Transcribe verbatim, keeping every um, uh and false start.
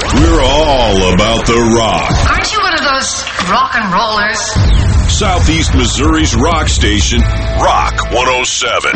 We're all about the rock. Aren't you one of those rock and rollers? Southeast Missouri's rock station, Rock one oh seven.